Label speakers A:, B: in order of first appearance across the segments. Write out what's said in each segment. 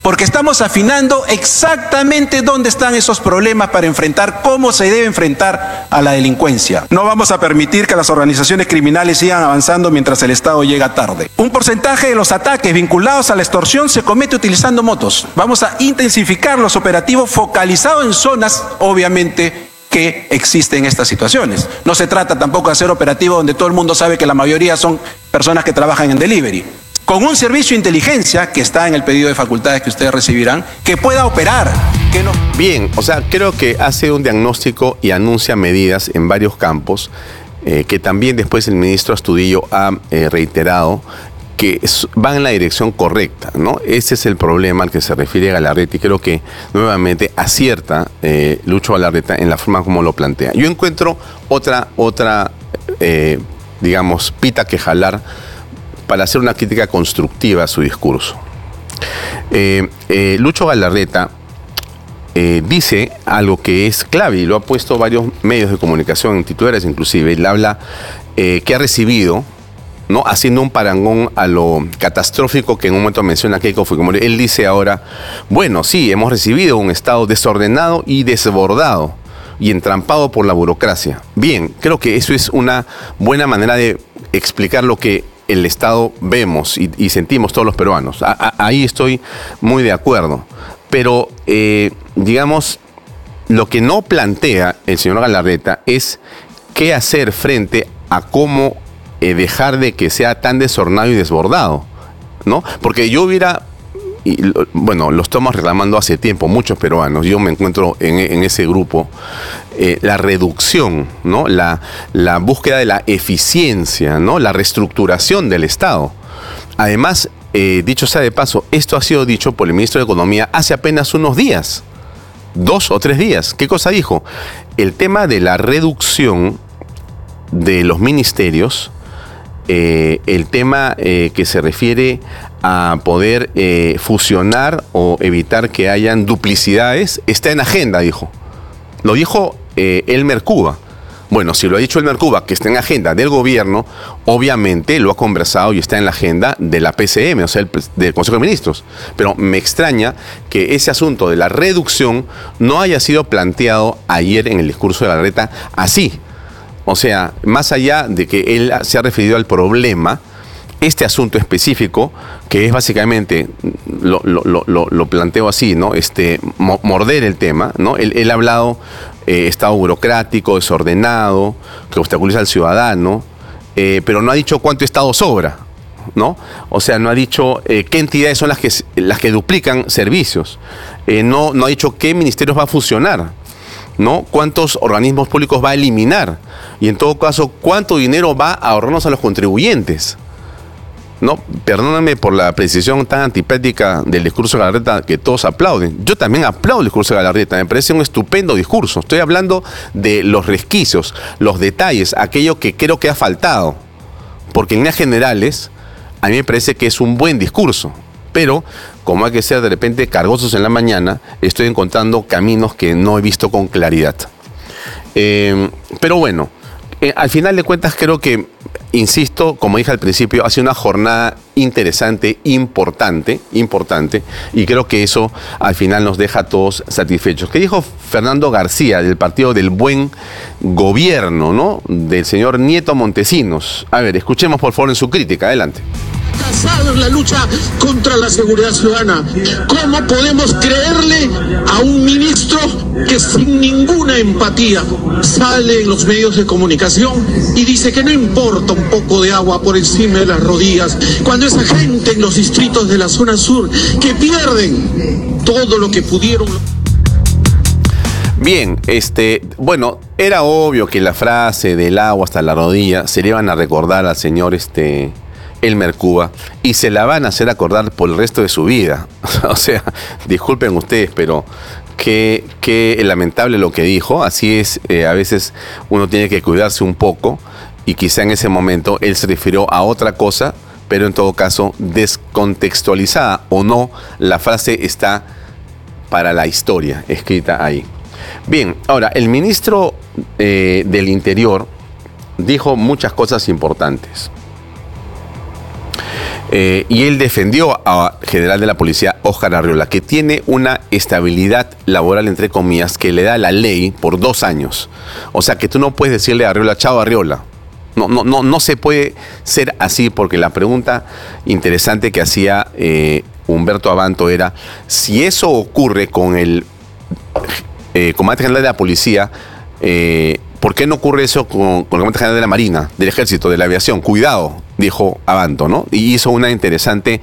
A: Porque estamos afinando exactamente dónde están esos problemas para enfrentar cómo se debe enfrentar a la delincuencia. No vamos a permitir que las organizaciones criminales sigan avanzando mientras el Estado llega tarde. Un porcentaje de los ataques vinculados a la extorsión se comete utilizando motos. Vamos a intensificar los operativos focalizados en zonas, obviamente, que existen estas situaciones. No se trata tampoco de hacer operativos donde todo el mundo sabe que la mayoría son personas que trabajan en delivery. Con un servicio de inteligencia que está en el pedido de facultades que ustedes recibirán, que pueda operar, que no...
B: Bien, o sea, creo que hace un diagnóstico y anuncia medidas en varios campos que también después el ministro Astudillo ha reiterado que van en la dirección correcta, ¿no? Ese es el problema al que se refiere Galarreta y creo que nuevamente acierta Lucho Galarreta en la forma como lo plantea. Yo encuentro otra digamos, pita que jalar para hacer una crítica constructiva a su discurso. Lucho Galarreta dice algo que es clave y lo ha puesto varios medios de comunicación, en titulares inclusive. Él habla que ha recibido, ¿no?, haciendo un parangón a lo catastrófico que en un momento menciona Keiko Fujimori. Él dice ahora, bueno, sí, hemos recibido un Estado desordenado y desbordado y entrampado por la burocracia. Bien, creo que eso es una buena manera de explicar lo que el Estado vemos y sentimos todos los peruanos. Ahí estoy muy de acuerdo. Pero, digamos, lo que no plantea el señor Galarreta es qué hacer frente a cómo dejar de que sea tan desordenado y desbordado, ¿no? Porque yo hubiera... bueno, lo estamos reclamando hace tiempo, muchos peruanos, yo me encuentro en ese grupo, la reducción, ¿no?, la búsqueda de la eficiencia, ¿no?, la reestructuración del Estado. Además, dicho sea de paso, esto ha sido dicho por el ministro de Economía hace apenas unos días, 2 o 3 días. ¿Qué cosa dijo? El tema de la reducción de los ministerios, el tema que se refiere a poder fusionar o evitar que hayan duplicidades, está en agenda, dijo. Lo dijo Elmer Cuba. Bueno, si lo ha dicho Elmer Cuba, que está en agenda del gobierno, obviamente lo ha conversado y está en la agenda de la PCM, o sea, del Consejo de Ministros. Pero me extraña que ese asunto de la reducción no haya sido planteado ayer en el discurso de Galarreta así. O sea, más allá de que él se ha referido al problema, este asunto específico, que es básicamente, lo planteo así, ¿no?, morder el tema, ¿no? Él ha hablado Estado burocrático, desordenado, que obstaculiza al ciudadano, pero no ha dicho cuánto Estado sobra, ¿no? O sea, no ha dicho qué entidades son las que duplican servicios, no ha dicho qué ministerios va a fusionar, ¿no?, cuántos organismos públicos va a eliminar y en todo caso cuánto dinero va a ahorrarnos a los contribuyentes. No, perdóname por la precisión tan antipática del discurso de Galarreta que todos aplauden. Yo también aplaudo el discurso de Galarreta, me parece un estupendo discurso. Estoy hablando de los resquicios, los detalles, aquello que creo que ha faltado. Porque en líneas generales, a mí me parece que es un buen discurso. Pero, como hay que ser de repente cargosos en la mañana, estoy encontrando caminos que no he visto con claridad. Pero bueno, al final de cuentas creo que, insisto, como dije al principio, ha sido una jornada interesante, importante, y creo que eso al final nos deja a todos satisfechos. ¿Qué dijo Fernando García del Partido del Buen Gobierno, ¿no?, del señor Nieto Montesinos? A ver, escuchemos por favor en su crítica, adelante.
C: En la lucha contra la seguridad ciudadana. ¿Cómo podemos creerle a un ministro que sin ninguna empatía sale en los medios de comunicación y dice que no importa un poco de agua por encima de las rodillas, cuando esa gente en los distritos de la zona sur que pierden todo lo que pudieron?
B: Bien, bueno, era obvio que la frase del agua hasta la rodilla se le iban a recordar al señor Elmer Cuba, y se la van a hacer acordar por el resto de su vida. O sea, disculpen ustedes, pero qué lamentable lo que dijo. Así es, a veces uno tiene que cuidarse un poco, y quizá en ese momento él se refirió a otra cosa, pero en todo caso, descontextualizada o no, la frase está para la historia, escrita ahí. Bien, ahora, el ministro del Interior dijo muchas cosas importantes. Y él defendió a general de la policía, Óscar Arriola, que tiene una estabilidad laboral, entre comillas, que le da la ley por 2 años. O sea que tú no puedes decirle a Arriola, chao Arriola. No se puede ser así, porque la pregunta interesante que hacía Humberto Abanto era, si eso ocurre con el comandante general de la policía, ¿por qué no ocurre eso con el comandante general de la Marina, del Ejército, de la Aviación? Cuidado, dijo Abanto, ¿no? Y hizo una interesante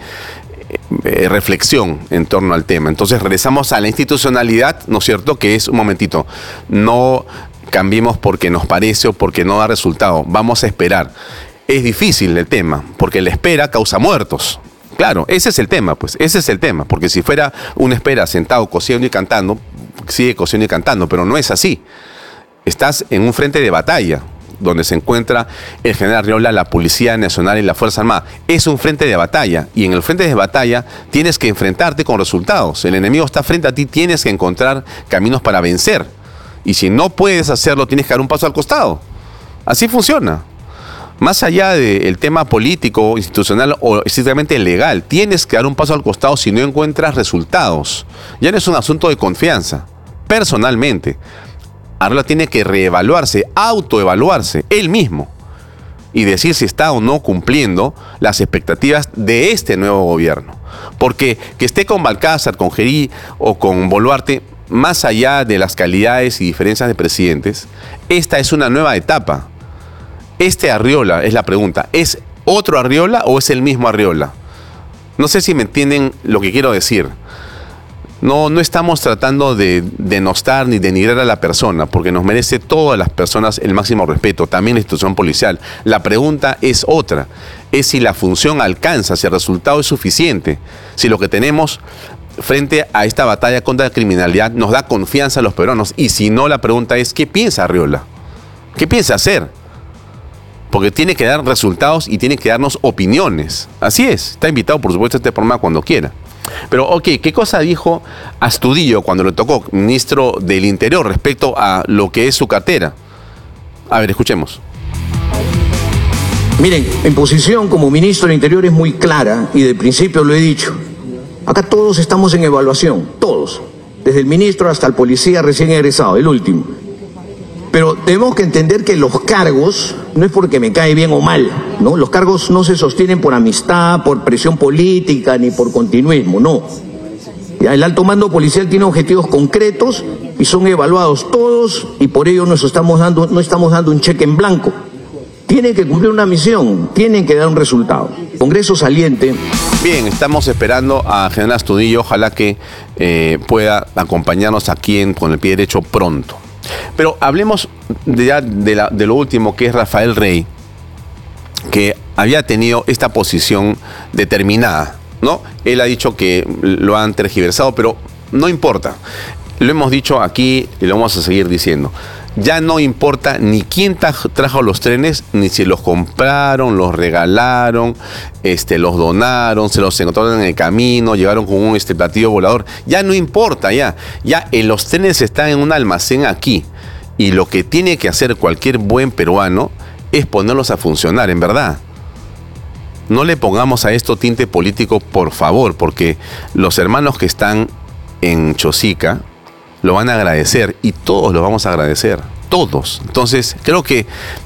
B: reflexión en torno al tema. Entonces regresamos a la institucionalidad, ¿no es cierto? Que es, un momentito, no cambiemos porque nos parece o porque no da resultado, vamos a esperar. Es difícil el tema, porque la espera causa muertos. Claro, ese es el tema, pues, ese es el tema, porque si fuera una espera sentado, cosiendo y cantando, sigue cosiendo y cantando, pero no es así. Estás en un frente de batalla, donde se encuentra el general Arriola, la Policía Nacional y la Fuerza Armada. Es un frente de batalla, y en el frente de batalla tienes que enfrentarte con resultados. El enemigo está frente a ti, tienes que encontrar caminos para vencer. Y si no puedes hacerlo, tienes que dar un paso al costado. Así funciona. Más allá del tema político, institucional o estrictamente legal, tienes que dar un paso al costado si no encuentras resultados. Ya no es un asunto de confianza. Personalmente, Arriola tiene que reevaluarse, autoevaluarse, él mismo, y decir si está o no cumpliendo las expectativas de este nuevo gobierno. Porque que esté con Balcázar, con Gerí o con Boluarte, más allá de las calidades y diferencias de presidentes, esta es una nueva etapa. Este Arriola, es la pregunta, ¿es otro Arriola o es el mismo Arriola? No sé si me entienden lo que quiero decir. No estamos tratando de denostar ni denigrar a la persona, porque nos merece todas las personas el máximo respeto, también la institución policial. La pregunta es otra, es si la función alcanza, si el resultado es suficiente, si lo que tenemos frente a esta batalla contra la criminalidad nos da confianza a los peruanos, y si no, la pregunta es, ¿qué piensa Arriola? ¿Qué piensa hacer? Porque tiene que dar resultados y tiene que darnos opiniones. Así es, está invitado por supuesto a este programa cuando quiera. Pero ok, ¿qué cosa dijo Astudillo cuando le tocó ministro del Interior respecto a lo que es su cartera? A ver, escuchemos.
D: Miren, mi posición como ministro del Interior es muy clara y de principio lo he dicho. Acá todos estamos en evaluación, todos. Desde el ministro hasta el policía recién egresado, el último. Pero tenemos que entender que los cargos no es porque me cae bien o mal, ¿no? Los cargos no se sostienen por amistad, por presión política, ni por continuismo, no. Ya, el alto mando policial tiene objetivos concretos y son evaluados todos, y por ello no estamos dando un cheque en blanco. Tienen que cumplir una misión, tienen que dar un resultado. Congreso saliente.
B: Bien, estamos esperando a General Astudillo, ojalá que pueda acompañarnos aquí Con el Pie Derecho pronto. Pero hablemos de lo último, que es Rafael Rey, que había tenido esta posición determinada, ¿no? Él ha dicho que lo han tergiversado, pero no importa. Lo hemos dicho aquí y lo vamos a seguir diciendo. Ya no importa ni quién trajo los trenes, ni si los compraron, los regalaron, los donaron, se los encontraron en el camino, llegaron con un platillo volador. Ya no importa, ya los trenes están en un almacén aquí. Y lo que tiene que hacer cualquier buen peruano es ponerlos a funcionar, en verdad. No le pongamos a esto tinte político, por favor, porque los hermanos que están en Chosica lo van a agradecer, y todos lo vamos a agradecer, todos. Entonces, creo que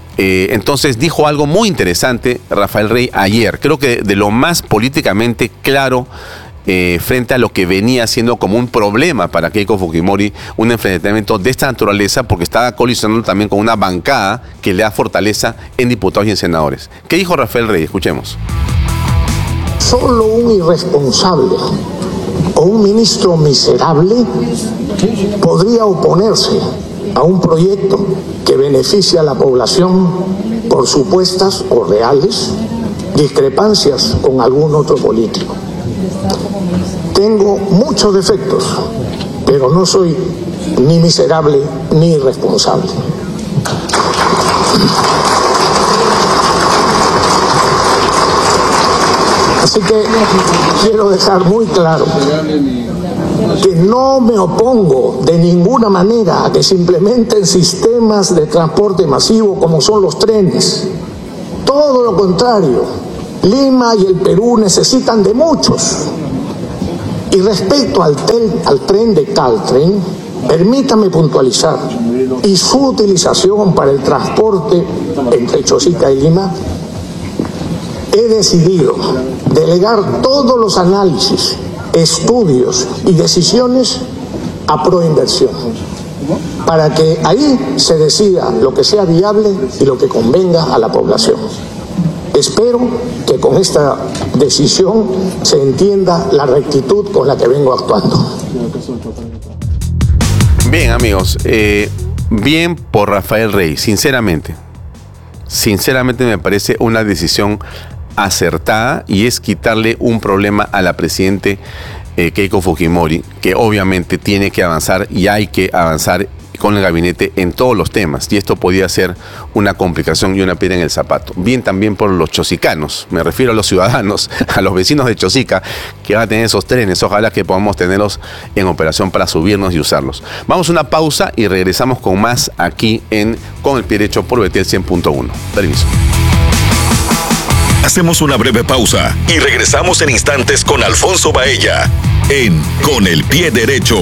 B: dijo algo muy interesante Rafael Rey ayer. Creo que de lo más políticamente claro frente a lo que venía siendo como un problema para Keiko Fujimori, un enfrentamiento de esta naturaleza, porque estaba colisionando también con una bancada que le da fortaleza en diputados y en senadores. ¿Qué dijo Rafael Rey? Escuchemos.
E: Solo un irresponsable o un ministro miserable podría oponerse a un proyecto que beneficia a la población por supuestas o reales discrepancias con algún otro político. Tengo muchos defectos, pero no soy ni miserable ni irresponsable. Así que quiero dejar muy claro que no me opongo de ninguna manera a que se implementen sistemas de transporte masivo como son los trenes. Todo lo contrario, Lima y el Perú necesitan de muchos. Y respecto al tren de Caltren, permítame puntualizar, y su utilización para el transporte entre Chosica y Lima, he decidido delegar todos los análisis, estudios y decisiones a Proinversión, para que ahí se decida lo que sea viable y lo que convenga a la población. Espero que con esta decisión se entienda la rectitud con la que vengo actuando.
B: Bien, amigos, bien por Rafael Rey, sinceramente. Sinceramente me parece una decisión acertada y es quitarle un problema a la presidente Keiko Fujimori, que obviamente tiene que avanzar y hay que avanzar con el gabinete en todos los temas, y esto podía ser una complicación y una piedra en el zapato. Bien también por los chosicanos, me refiero a los ciudadanos, a los vecinos de Chosica, que van a tener esos trenes, ojalá que podamos tenerlos en operación para subirnos y usarlos. Vamos a una pausa y regresamos con más aquí en Con el Pie Derecho por Betel 100.1. Permiso.
F: Hacemos una breve pausa y regresamos en instantes con Alfonso Baella en Con el Pie Derecho.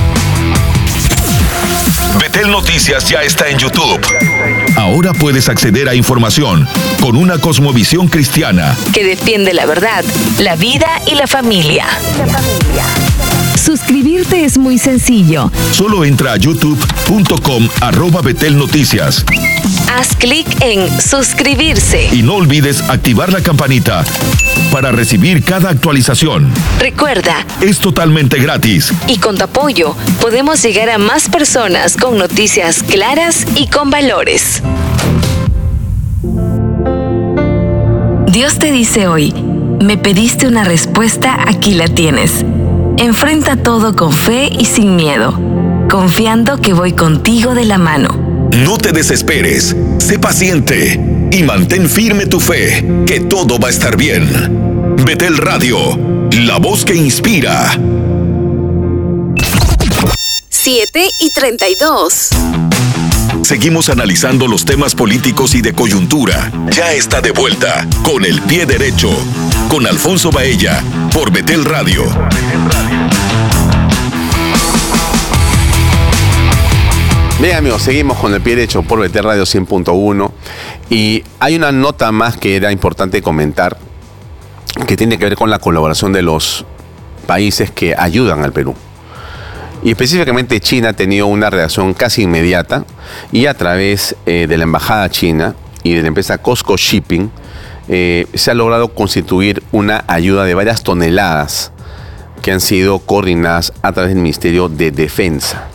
F: Betel Noticias ya está en YouTube. Ahora puedes acceder a información con una cosmovisión cristiana
G: que defiende la verdad, la vida y la familia. Suscribirte es muy sencillo.
F: Solo entra a youtube.com/Betel Noticias.
G: Haz clic en suscribirse.
F: Y no olvides activar la campanita para recibir cada actualización.
G: Recuerda,
F: es totalmente gratis.
G: Y con tu apoyo podemos llegar a más personas con noticias claras y con valores. Dios te dice hoy, me pediste una respuesta, aquí la tienes. Enfrenta todo con fe y sin miedo, confiando que voy contigo de la mano.
F: No te desesperes, sé paciente y mantén firme tu fe, que todo va a estar bien. Betel Radio, la voz que inspira.
G: 7:32.
F: Seguimos analizando los temas políticos y de coyuntura. Ya está de vuelta Con el Pie Derecho, con Alfonso Baella, por Betel Radio.
B: Bien, amigos, seguimos con el Pie Derecho por Betel Radio 100.1 y hay una nota más que era importante comentar que tiene que ver con la colaboración de los países que ayudan al Perú. Y específicamente China ha tenido una reacción casi inmediata y a través de la embajada china y de la empresa COSCO Shipping se ha logrado constituir una ayuda de varias toneladas que han sido coordinadas a través del Ministerio de Defensa.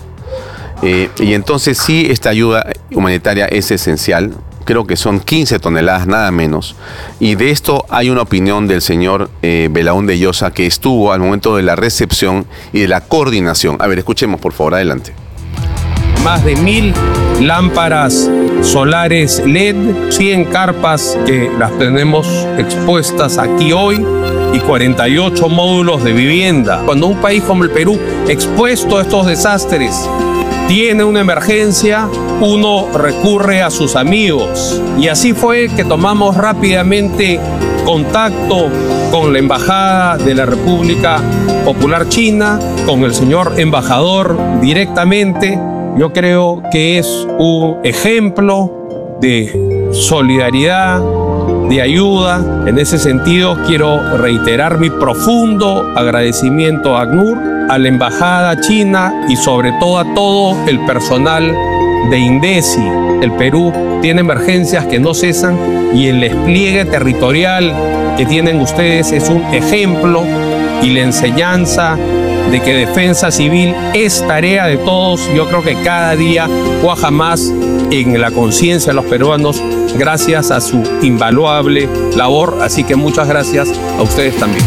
B: Y entonces sí, esta ayuda humanitaria es esencial. Creo que son 15 toneladas, nada menos. Y de esto hay una opinión del señor Belaún de Llosa, que estuvo al momento de la recepción y de la coordinación. A ver, escuchemos, por favor, adelante.
H: Más de 1000 lámparas solares LED, 100 carpas que las tenemos expuestas aquí hoy y 48 módulos de vivienda. Cuando un país como el Perú, expuesto a estos desastres, tiene una emergencia, uno recurre a sus amigos. Y así fue que tomamos rápidamente contacto con la Embajada de la República Popular China, con el señor embajador directamente. Yo creo que es un ejemplo de solidaridad, de ayuda. En ese sentido, quiero reiterar mi profundo agradecimiento a ACNUR, a la Embajada China y sobre todo a todo el personal de INDECI. El Perú tiene emergencias que no cesan y el despliegue territorial que tienen ustedes es un ejemplo, y la enseñanza de que defensa civil es tarea de todos. Yo creo que cada día cuaja más en la conciencia de los peruanos gracias a su invaluable labor, así que muchas gracias a ustedes también.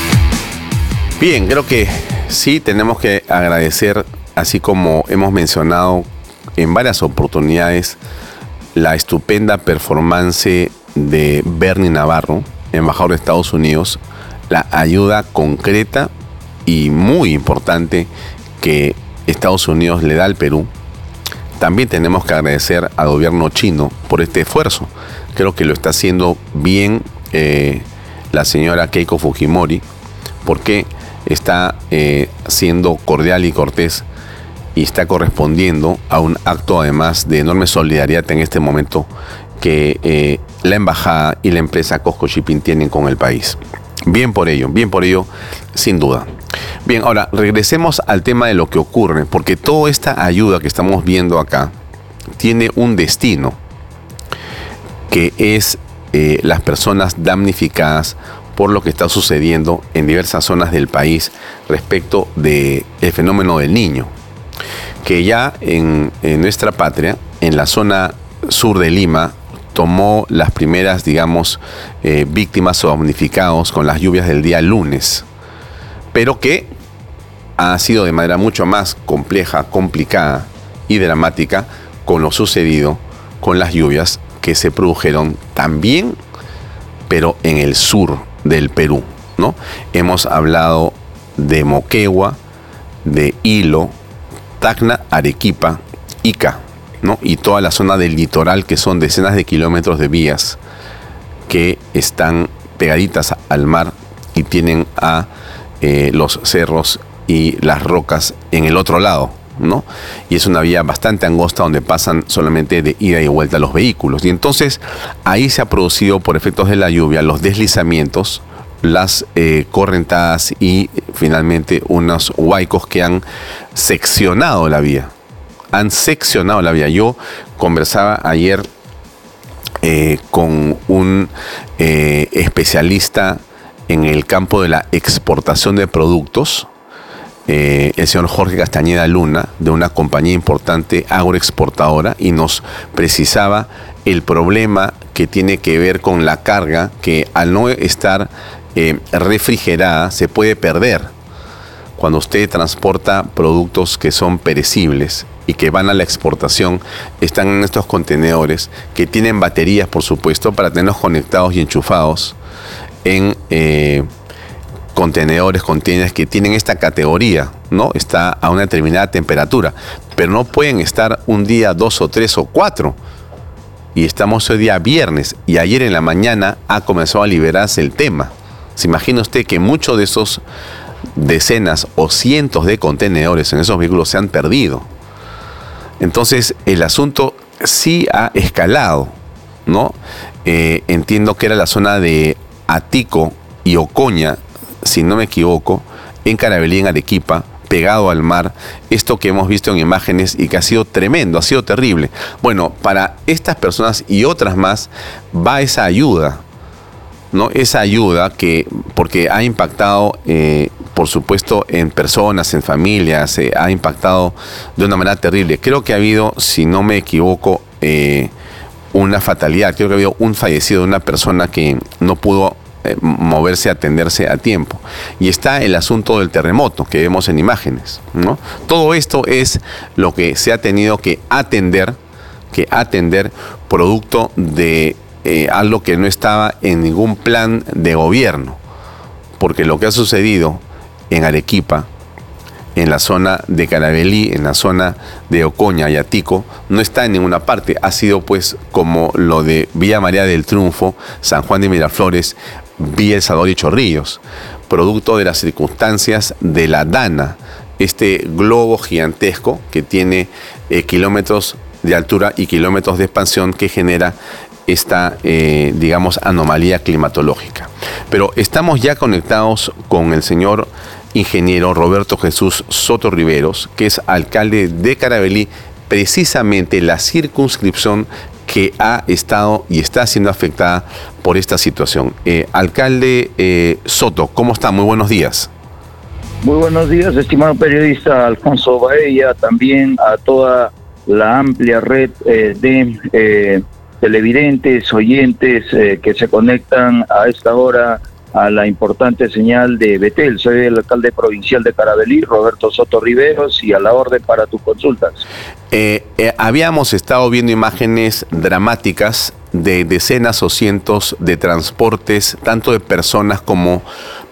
B: Bien, creo que sí tenemos que agradecer, así como hemos mencionado en varias oportunidades, la estupenda performance de Bernie Navarro, embajador de Estados Unidos, la ayuda concreta y muy importante que Estados Unidos le da al Perú. También tenemos que agradecer al gobierno chino por este esfuerzo. Creo que lo está haciendo bien la señora Keiko Fujimori, porque está siendo cordial y cortés y está correspondiendo a un acto además de enorme solidaridad en este momento que la embajada y la empresa Cosco Shipping tienen con el país. Bien por ello, sin duda. Bien, ahora regresemos al tema de lo que ocurre, porque toda esta ayuda que estamos viendo acá tiene un destino, que es las personas damnificadas por lo que está sucediendo en diversas zonas del país respecto del fenómeno del Niño, que ya en nuestra patria, en la zona sur de Lima, tomó las primeras, digamos, víctimas o damnificados con las lluvias del día lunes, pero que ha sido de manera mucho más compleja, complicada y dramática con lo sucedido con las lluvias que se produjeron también, pero en el sur del Perú, ¿no? Hemos hablado de Moquegua, de Hilo, Tacna, Arequipa, Ica, ¿no? Y toda la zona del litoral, que son decenas de kilómetros de vías que están pegaditas al mar y tienen a los cerros y las rocas en el otro lado, ¿no? Y es una vía bastante angosta donde pasan solamente de ida y vuelta los vehículos. Y entonces ahí se ha producido, por efectos de la lluvia, los deslizamientos, las correntadas y finalmente unos huaicos que han seccionado la vía. Yo conversaba ayer con un especialista en el campo de la exportación de productos, el señor Jorge Castañeda Luna, de una compañía importante agroexportadora, y nos precisaba el problema que tiene que ver con la carga, que al no estar refrigerada se puede perder. Cuando usted transporta productos que son perecibles y que van a la exportación, están en estos contenedores que tienen baterías, por supuesto, para tenerlos conectados y enchufados en contenedores que tienen esta categoría, ¿no? Está a una determinada temperatura, pero no pueden estar un día, 2 o 3 o 4. Y estamos hoy día viernes, y ayer en la mañana ha comenzado a liberarse el tema. ¿Se imagina usted que muchos de esos decenas o cientos de contenedores en esos vehículos se han perdido? Entonces el asunto sí ha escalado, ¿no? Entiendo que era la zona de Atico y Ocoña, si no me equivoco, en Caravelí, en Arequipa, pegado al mar, esto que hemos visto en imágenes y que ha sido tremendo, ha sido terrible. Bueno, para estas personas y otras más va esa ayuda, ¿no? Esa ayuda porque ha impactado, por supuesto, en personas, en familias, ha impactado de una manera terrible. Creo que ha habido, si no me equivoco, una fatalidad. Creo que ha habido un fallecido de una persona que no pudo moverse, atenderse a tiempo. Y está el asunto del terremoto que vemos en imágenes, ¿no? Todo esto es lo que se ha tenido que atender producto de algo que no estaba en ningún plan de gobierno, porque lo que ha sucedido en Arequipa, en la zona de Caravelí, en la zona de Ocoña y Atico, no está en ninguna parte. Ha sido pues como lo de Villa María del Triunfo, San Juan de Miraflores, Villa El Salvador y Chorrillos, producto de las circunstancias de la Dana, este globo gigantesco que tiene kilómetros de altura y kilómetros de expansión que genera esta, digamos, anomalía climatológica. Pero estamos ya conectados con el señor ingeniero Roberto Jesús Soto Riveros, que es alcalde de Caravelí, precisamente la circunscripción que ha estado y está siendo afectada por esta situación. Alcalde Soto, ¿cómo está? Muy buenos días.
I: Muy buenos días, estimado periodista Alfonso Baella, también a toda la amplia red de televidentes, oyentes que se conectan a esta hora a la importante señal de Betel. Soy el alcalde provincial de Caravelí, Roberto Soto Riveros, y a la orden para tus consultas.
B: Habíamos estado viendo imágenes dramáticas de decenas o cientos de transportes, tanto de personas como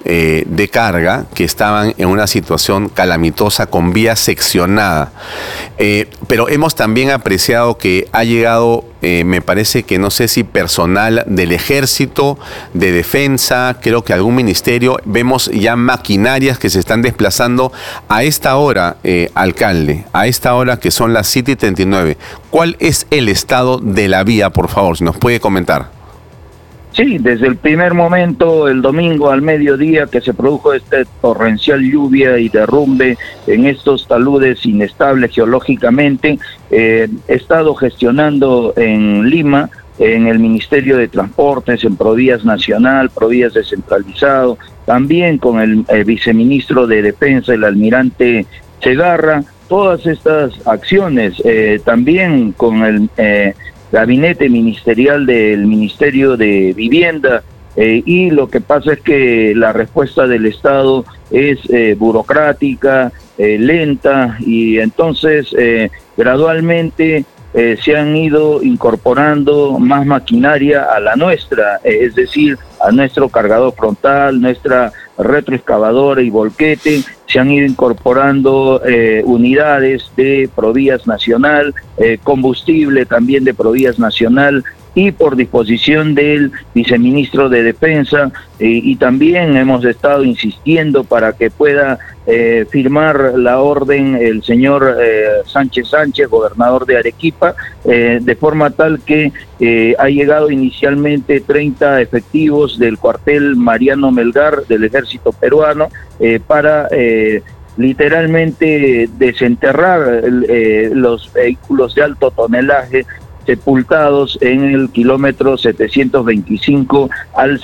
B: de carga que estaban en una situación calamitosa con vía seccionada. Pero hemos también apreciado que ha llegado, me parece que no sé si personal del Ejército, de Defensa, creo que algún ministerio, vemos ya maquinarias que se están desplazando a esta hora, alcalde, a esta hora que son las 7:39. ¿Cuál es el estado de la vía, por favor, si nos puede comentar?
I: Sí, desde el primer momento, el domingo al mediodía que se produjo esta torrencial lluvia y derrumbe en estos taludes inestables geológicamente, he estado gestionando en Lima, en el Ministerio de Transportes, en Provías Nacional, Provías Descentralizado, también con el viceministro de Defensa, el almirante Segarra, todas estas acciones, también con el gabinete ministerial del Ministerio de Vivienda, y lo que pasa es que la respuesta del Estado es burocrática, lenta, y entonces gradualmente se han ido incorporando más maquinaria a la nuestra, es decir, a nuestro cargador frontal, nuestra retroexcavadora y volquete. Se han ido incorporando unidades de Provías Nacional, combustible también de Provías Nacional, y por disposición del viceministro de Defensa, y también hemos estado insistiendo para que pueda firmar la orden el señor Sánchez, gobernador de Arequipa, de forma tal que ha llegado inicialmente 30 efectivos del cuartel Mariano Melgar del Ejército Peruano para literalmente desenterrar los vehículos de alto tonelaje sepultados en el kilómetro 725 al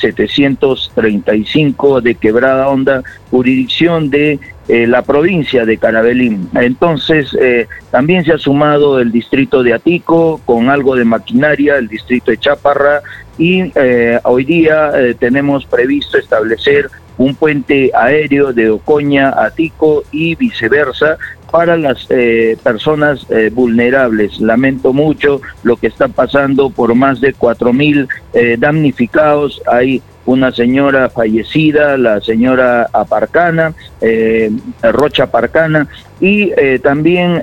I: 735 de Quebrada Honda, jurisdicción de la provincia de Caravelín. Entonces, también se ha sumado el distrito de Atico con algo de maquinaria, el distrito de Chaparra, y hoy día tenemos previsto establecer un puente aéreo de Ocoña a Atico y viceversa para las personas vulnerables. Lamento mucho lo que está pasando por más de 4.000 damnificados. Hay una señora fallecida, la señora Aparcana, Rocha Aparcana, y también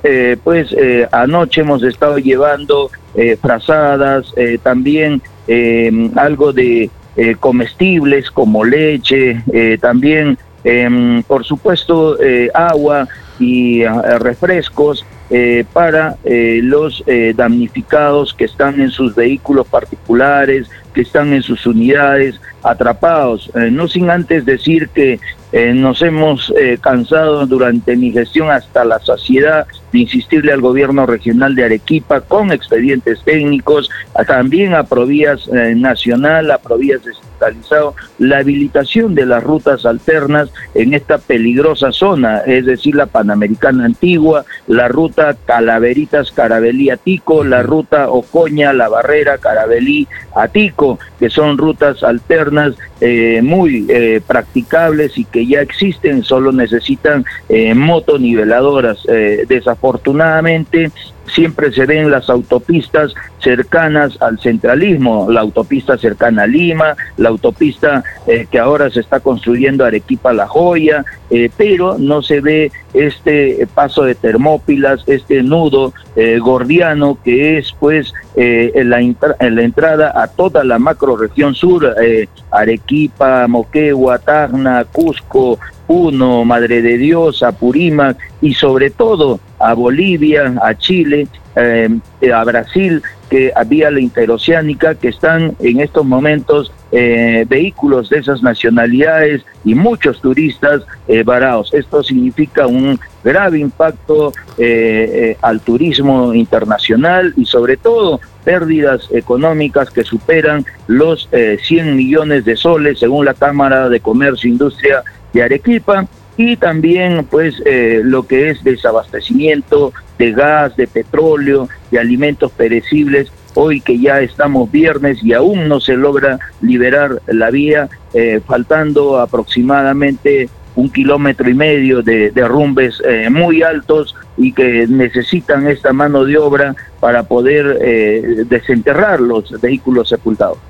I: anoche hemos estado llevando frazadas, también algo de comestibles como leche, también por supuesto agua y refrescos para los damnificados que están en sus vehículos particulares, que están en sus unidades atrapados. No sin antes decir que nos hemos cansado durante mi gestión hasta la saciedad de insistirle al gobierno regional de Arequipa con expedientes técnicos, también a Provías Nacional, a Provías Descentralizado, la habilitación de las rutas alternas en esta peligrosa zona, es decir, la Panamericana Antigua, la ruta Calaveritas Caravelí Atico, la ruta Ocoña La Barrera Caravelí Atico, que son rutas alternas muy practicables y que ya existen, solo necesitan motoniveladoras. Desafortunadamente siempre se ven las autopistas cercanas al centralismo, la autopista cercana a Lima, la autopista que ahora se está construyendo Arequipa-La Joya, pero no se ve este paso de Termópilas, este nudo gordiano que es pues la entrada a toda la macrorregión sur, Arequipa, Moquegua, Tacna, Cusco, Puno, Madre de Dios, Apurímac y sobre todo a Bolivia, a Chile, a Brasil, que había la interoceánica, que están en estos momentos vehículos de esas nacionalidades y muchos turistas varados. Esto significa un grave impacto al turismo internacional y sobre todo pérdidas económicas que superan los 100 millones de soles según la Cámara de Comercio e Industria de Arequipa, y también pues lo que es desabastecimiento de gas, de petróleo, de alimentos perecibles. Hoy que ya estamos viernes y aún no se logra liberar la vía, faltando aproximadamente 1,5 kilómetros de derrumbes muy altos y que necesitan esta mano de obra para poder desenterrar los vehículos sepultados.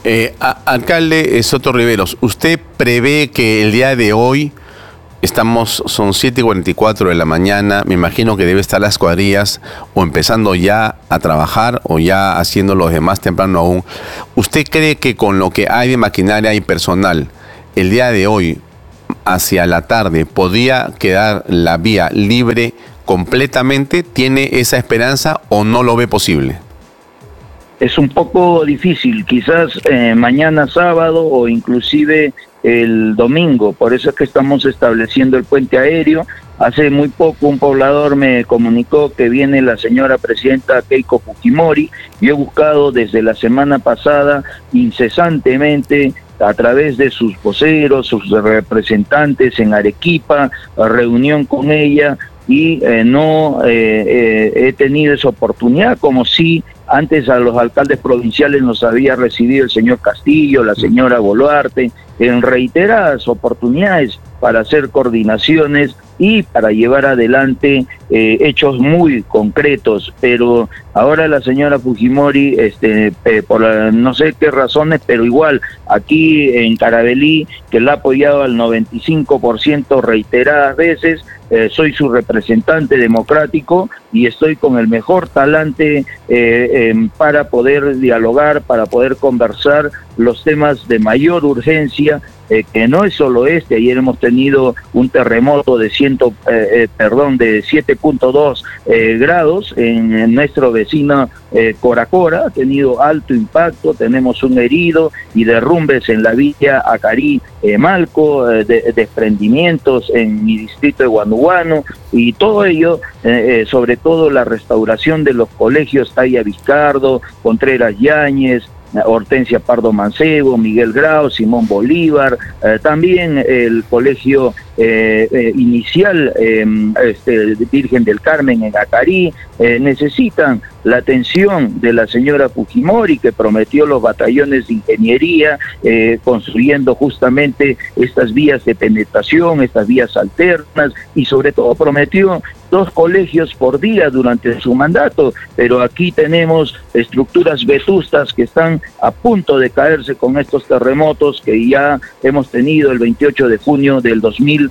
B: Alcalde Soto Riveros, ¿usted prevé que el día de hoy, son 7:44 de la mañana, me imagino que debe estar las cuadrillas o empezando ya a trabajar o ya haciendo los demás temprano aún? ¿Usted cree que con lo que hay de maquinaria y personal, el día de hoy, hacia la tarde, podría quedar la vía libre completamente? ¿Tiene esa esperanza o no lo ve posible?
I: Es un poco difícil, quizás mañana sábado o inclusive el domingo, por eso es que estamos estableciendo el puente aéreo. Hace muy poco un poblador me comunicó que viene la señora presidenta Keiko Fujimori. Yo he buscado desde la semana pasada incesantemente a través de sus voceros, sus representantes en Arequipa, reunión con ella, y no he tenido esa oportunidad, como si antes a los alcaldes provinciales nos había recibido el señor Castillo, la señora Boluarte, en reiteradas oportunidades para hacer coordinaciones y para llevar adelante hechos muy concretos. Pero ahora la señora Fujimori, por no sé qué razones, pero igual aquí en Caravelí, que la ha apoyado al 95% reiteradas veces, soy su representante democrático y estoy con el mejor talante para poder dialogar, para poder conversar los temas de mayor urgencia, que no es solo ayer hemos tenido un terremoto de 7.2 grados en nuestro vecino Coracora, ha tenido alto impacto, tenemos un herido y derrumbes en la villa Acarí-Malco, desprendimientos en mi distrito de Guanuguano, y todo ello, sobre todo la restauración de los colegios Taya Vizcardo, Contreras Yáñez, Hortensia Pardo Mancebo, Miguel Grau, Simón Bolívar, también el colegio inicial Virgen del Carmen en Acarí, necesitan la atención de la señora Fujimori, que prometió los batallones de ingeniería, construyendo justamente estas vías de penetración, estas vías alternas, y sobre todo prometió 2 colegios por día durante su mandato, pero aquí tenemos estructuras vetustas que están a punto de caerse con estos terremotos que ya hemos tenido el 28 de junio del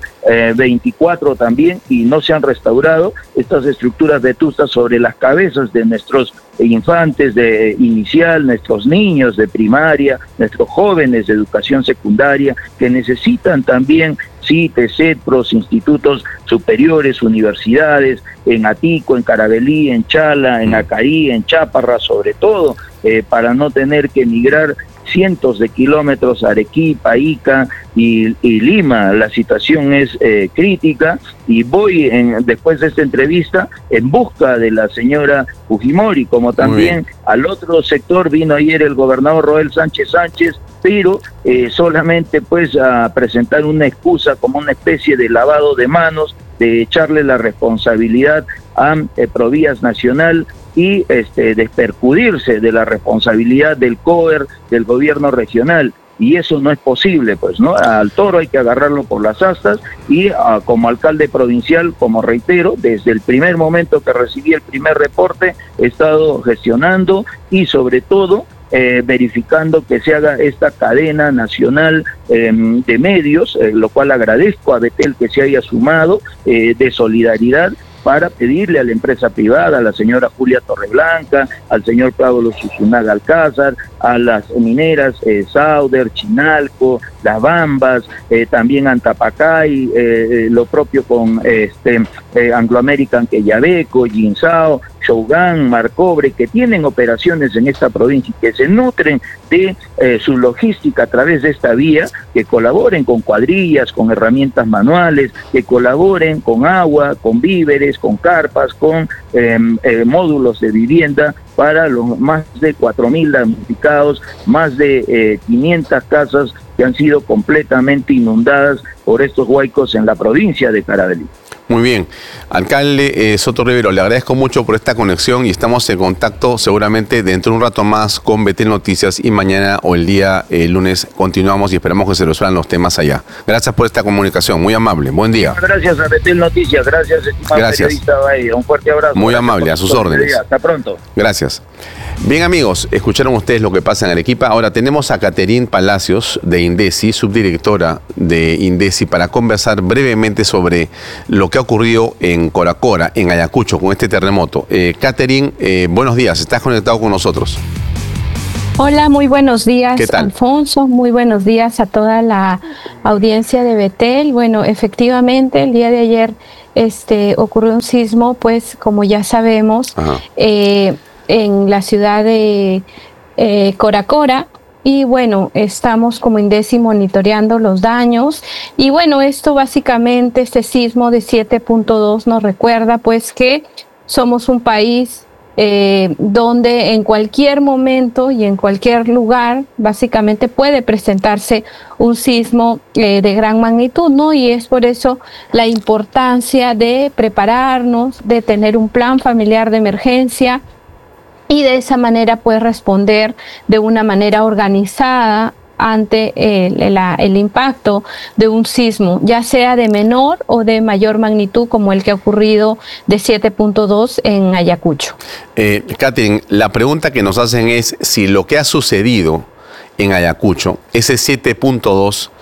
I: 2024 también, y no se han restaurado estas estructuras vetustas sobre las cabezas de nuestros infantes de inicial, nuestros niños de primaria, nuestros jóvenes de educación secundaria, que necesitan también CITES, CETPROS, institutos superiores, universidades, en Atico, en Caravelí, en Chala, en Acarí, en Cháparra, sobre todo, para no tener que emigrar cientos de kilómetros a Arequipa, Ica y Lima. La situación es crítica, y voy después de esta entrevista en busca de la señora Fujimori, como también al otro sector vino ayer el gobernador Roel Sánchez, pero solamente pues a presentar una excusa como una especie de lavado de manos, de echarle la responsabilidad a Provías Nacional y despercudirse de la responsabilidad del COER, del gobierno regional. Y eso no es posible, pues, ¿no? Al toro hay que agarrarlo por las astas, y como alcalde provincial, como reitero, desde el primer momento que recibí el primer reporte, he estado gestionando y sobre todo verificando que se haga esta cadena nacional de medios, lo cual agradezco a Betel que se haya sumado, de solidaridad, para pedirle a la empresa privada, a la señora Julia Torreblanca, al señor Pablo Susunaga Alcázar, a las mineras Sauder, Chinalco, Las Bambas, también Antapacay, lo propio con Anglo American Quellaveco, Jinsao, Shougan, Marcobre, que tienen operaciones en esta provincia y que se nutren de su logística a través de esta vía, que colaboren con cuadrillas, con herramientas manuales, que colaboren con agua, con víveres, con carpas, con módulos de vivienda para los más de 4.000 damnificados, más de 500 casas que han sido completamente inundadas por estos huaicos en la provincia de Caravelí.
B: Muy bien. Alcalde Soto Rivero, le agradezco mucho por esta conexión y estamos en contacto seguramente dentro de un rato más con Betel Noticias y mañana o el día lunes continuamos y esperamos que se resuelvan los temas allá. Gracias por esta comunicación, muy amable. Buen día.
I: Gracias a Betel Noticias, gracias, estimado periodista Bahía. Un fuerte abrazo.
B: Muy amable, a sus órdenes.
I: Hasta pronto.
B: Gracias. Bien, amigos, escucharon ustedes lo que pasa en Arequipa. Ahora tenemos a Caterín Palacios de Indesi, subdirectora de Indesi, para conversar brevemente sobre lo que ha ocurrido en Coracora, en Ayacucho, con este terremoto. Caterín, buenos días, estás conectado con nosotros.
J: Hola, muy buenos días,
B: ¿qué tal?
J: Alfonso, muy buenos días a toda la audiencia de Betel. Bueno, efectivamente, el día de ayer ocurrió un sismo, pues como ya sabemos, en la ciudad de Coracora. Y bueno, estamos como Indesi monitoreando los daños. Y bueno, esto básicamente, este sismo de 7.2 nos recuerda pues que somos un país donde en cualquier momento y en cualquier lugar básicamente puede presentarse un sismo de gran magnitud, ¿no? Y es por eso la importancia de prepararnos, de tener un plan familiar de emergencia, y de esa manera puede responder de una manera organizada ante el impacto de un sismo, ya sea de menor o de mayor magnitud, como el que ha ocurrido de 7.2 en Ayacucho.
B: Catherine, la pregunta que nos hacen es si lo que ha sucedido en Ayacucho, ese 7.2,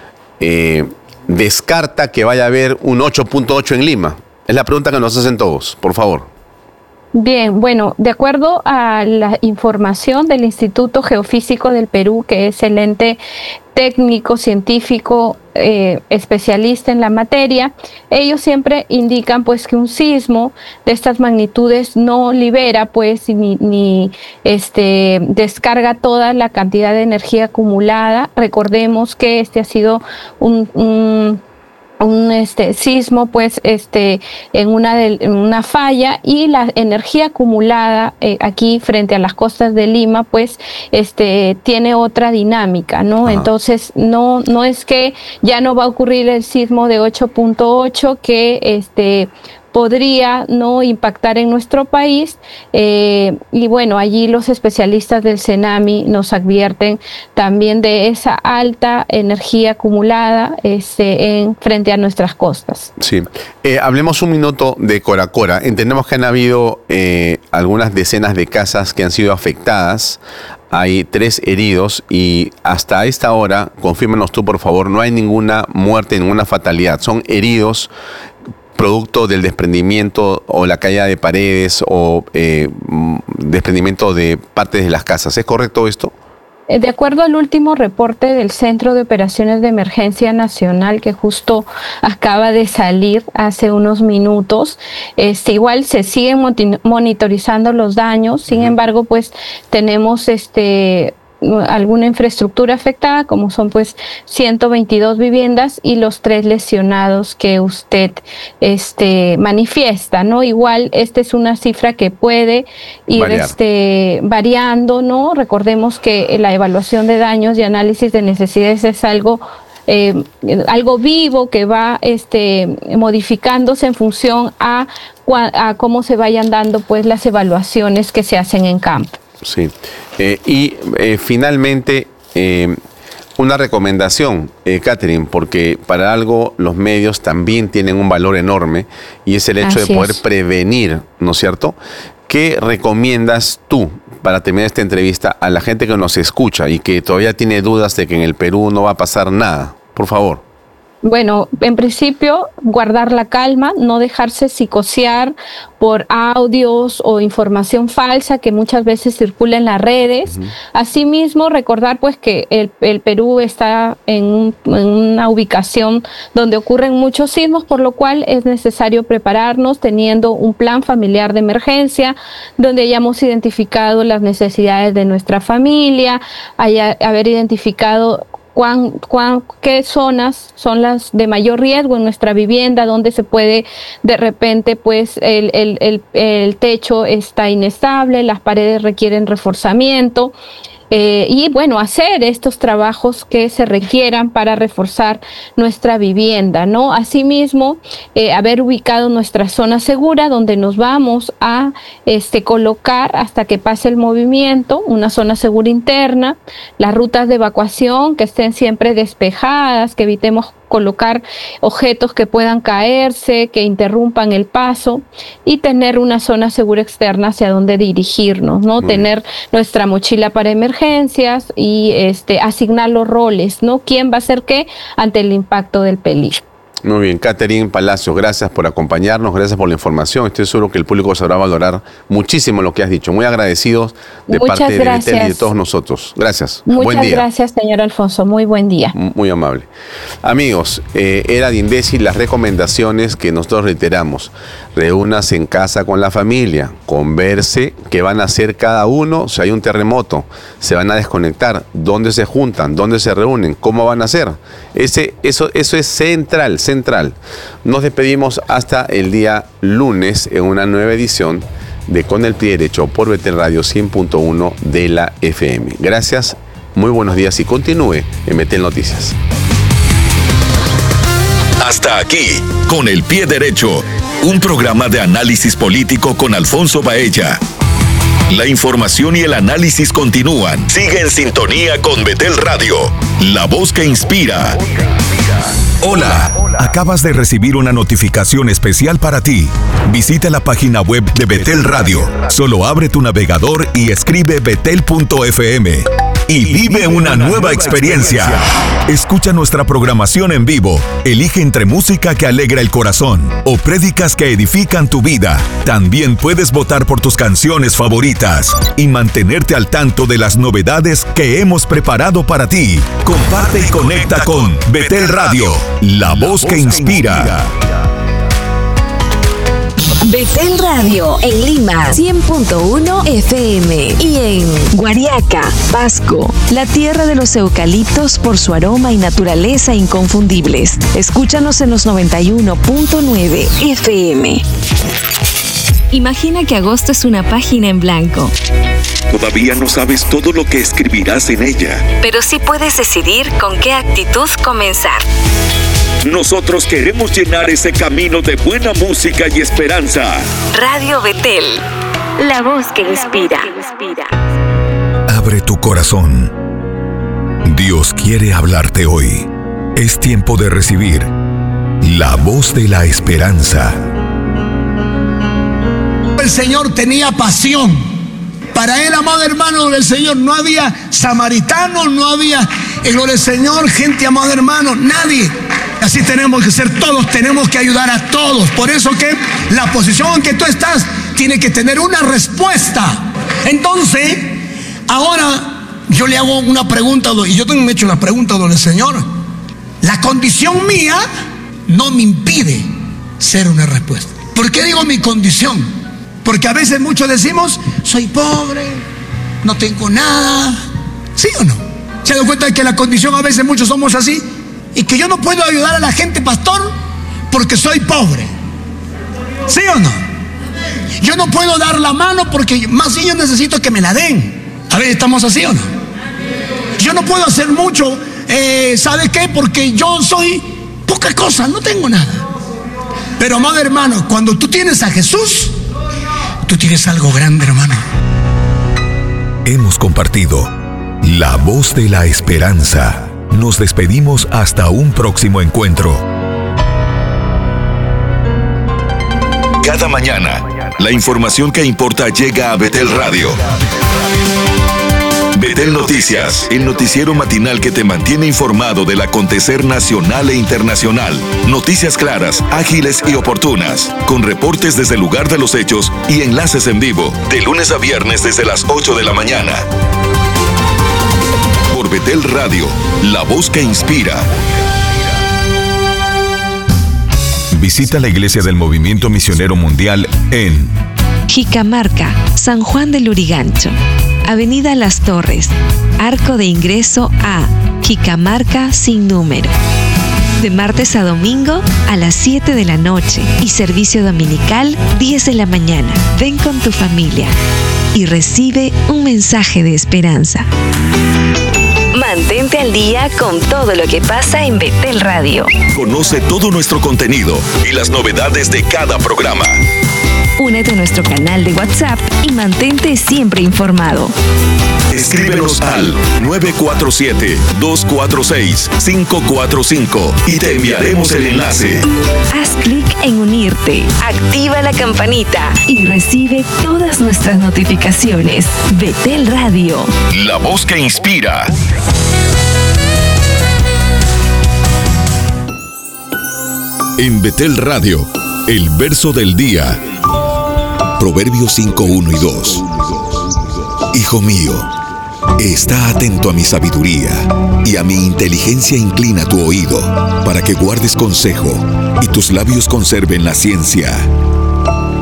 B: descarta que vaya a haber un 8.8 en Lima. Es la pregunta que nos hacen todos, por favor.
J: Bien, bueno, de acuerdo a la información del Instituto Geofísico del Perú, que es el ente técnico, científico, especialista en la materia, ellos siempre indican pues que un sismo de estas magnitudes no libera pues ni descarga toda la cantidad de energía acumulada. Recordemos que este ha sido un sismo pues en una falla, y la energía acumulada aquí frente a las costas de Lima pues tiene otra dinámica, ¿no? Ajá. Entonces no es que ya no va a ocurrir el sismo de 8.8 que podría no impactar en nuestro país, y bueno, allí los especialistas del CENAMI nos advierten también de esa alta energía acumulada frente a nuestras costas.
B: Sí, hablemos un minuto de Coracora. Entendemos que han habido algunas decenas de casas que han sido afectadas. Hay 3 heridos y hasta esta hora, confírmanos tú por favor, no hay ninguna muerte, ninguna fatalidad. Son heridos producto del desprendimiento o la caída de paredes o desprendimiento de partes de las casas. ¿Es correcto esto?
J: De acuerdo al último reporte del Centro de Operaciones de Emergencia Nacional, que justo acaba de salir hace unos minutos, igual se siguen monitorizando los daños. Sin embargo, pues tenemos alguna infraestructura afectada, como son pues 122 viviendas y los 3 lesionados que usted manifiesta, ¿no? Igual esta es una cifra que puede ir variando, ¿no? Recordemos que la evaluación de daños y análisis de necesidades es algo vivo que va modificándose en función a cómo se vayan dando pues las evaluaciones que se hacen en campo.
B: Sí, finalmente una recomendación, Catherine, porque para algo los medios también tienen un valor enorme y es el hecho de poder prevenir, ¿no es cierto? ¿Qué recomiendas tú para terminar esta entrevista a la gente que nos escucha y que todavía tiene dudas de que en el Perú no va a pasar nada? Por favor.
J: Bueno, en principio, guardar la calma, no dejarse psicosear por audios o información falsa que muchas veces circula en las redes. Asimismo, recordar pues que el Perú está en una ubicación donde ocurren muchos sismos, por lo cual es necesario prepararnos teniendo un plan familiar de emergencia, donde hayamos identificado las necesidades de nuestra familia, haber identificado qué zonas son las de mayor riesgo en nuestra vivienda, donde se puede de repente pues el techo está inestable, las paredes requieren reforzamiento. y bueno, hacer estos trabajos que se requieran para reforzar nuestra vivienda, ¿no? Asimismo, haber ubicado nuestra zona segura donde nos vamos a colocar hasta que pase el movimiento, una zona segura interna, las rutas de evacuación que estén siempre despejadas, que evitemos colocar objetos que puedan caerse, que interrumpan el paso, y tener una zona segura externa hacia donde dirigirnos, ¿no? Tener nuestra mochila para emergencias y asignar los roles, ¿no? ¿Quién va a hacer qué ante el impacto del peligro?
B: Muy bien, Catherine Palacios, gracias por acompañarnos, gracias por la información. Estoy seguro que el público sabrá valorar muchísimo lo que has dicho. Muy agradecidos de parte de Betel y de todos nosotros. Gracias. Buen día.
J: Muchas gracias, señor Alfonso. Muy buen día.
B: Muy amable. Amigos, era de INDECI las recomendaciones que nosotros reiteramos. Reúnase en casa con la familia, converse qué van a hacer cada uno si hay un terremoto, se van a desconectar, dónde se juntan, dónde se reúnen, cómo van a hacer. Eso es central. Nos despedimos hasta el día lunes en una nueva edición de Con el Pie Derecho por Betel Radio 100.1 de la FM. Gracias, muy buenos días y continúe en Betel Noticias.
F: Hasta aquí, Con el Pie Derecho, un programa de análisis político con Alfonso Baella. La información y el análisis continúan. Sigue en sintonía con Betel Radio, la voz que inspira. Hola, acabas de recibir una notificación especial para ti. Visita la página web de Betel Radio. Solo abre tu navegador y escribe betel.fm. Y vive una nueva experiencia. Escucha nuestra programación en vivo. Elige entre música que alegra el corazón o prédicas que edifican tu vida. También puedes votar por tus canciones favoritas y mantenerte al tanto de las novedades que hemos preparado para ti. Comparte y conecta con Betel Radio, la voz que inspira.
G: Betel Radio en Lima 100.1 FM y en Guariaca, Pasco, la tierra de los eucaliptos por su aroma y naturaleza inconfundibles. Escúchanos en los 91.9 FM. Imagina que agosto es una página en blanco.
F: Todavía no sabes todo lo que escribirás en ella.
G: Pero sí puedes decidir con qué actitud comenzar.
F: Nosotros queremos llenar ese camino de buena música y esperanza.
G: Radio Betel, la voz que inspira.
F: Abre tu corazón. Dios quiere hablarte hoy. Es tiempo de recibir la voz de la esperanza.
E: El Señor tenía pasión. Para él, amado hermano del Señor, no había samaritanos, no había, gloria al Señor, gente, amado hermano, nadie. Así tenemos que ser todos, tenemos que ayudar a todos. Por eso que la posición en que tú estás tiene que tener una respuesta. Entonces, ahora yo le hago una pregunta, y yo también me he hecho la pregunta del Señor. La condición mía no me impide ser una respuesta. ¿Por qué digo mi condición? Porque a veces muchos decimos, soy pobre, no tengo nada. ¿Sí o no? ¿Se dan cuenta de que la condición a veces muchos somos así? Y que yo no puedo ayudar a la gente, pastor, porque soy pobre. ¿Sí o no? Yo no puedo dar la mano porque más bien yo necesito que me la den. A ver, ¿estamos así o no? Yo no puedo hacer mucho, ¿sabe qué? Porque yo soy poca cosa, no tengo nada. Pero, amado hermano, cuando tú tienes a Jesús, tú tienes algo grande, hermano.
F: Hemos compartido la voz de la esperanza. Nos despedimos hasta un próximo encuentro. Cada mañana, la información que importa llega a Betel Radio. Betel Noticias, el noticiero matinal que te mantiene informado del acontecer nacional e internacional. Noticias claras, ágiles y oportunas, con reportes desde el lugar de los hechos y enlaces en vivo, de lunes a viernes desde las 8 de la mañana. Por Betel Radio, la voz que inspira. Visita la iglesia del Movimiento Misionero Mundial en
G: Jicamarca, San Juan del Lurigancho, Avenida Las Torres, arco de ingreso a Jicamarca sin número.
K: de martes a domingo a las 7 de la noche y servicio dominical 10 de la mañana. Ven con tu familia y recibe un mensaje de esperanza.
G: Mantente al día con todo lo que pasa en Betel Radio.
F: Conoce todo nuestro contenido y las novedades de cada programa.
G: Únete a nuestro canal de WhatsApp y mantente siempre informado.
F: Escríbenos al 947-246-545 y te enviaremos el enlace.
G: Haz clic en unirte, activa la campanita y recibe todas nuestras notificaciones. Betel Radio.
F: La voz que inspira. En Betel Radio, el verso del día. Proverbios 5, 1 y 2. Hijo mío, está atento a mi sabiduría y a mi inteligencia inclina tu oído, para que guardes consejo y tus labios conserven la ciencia.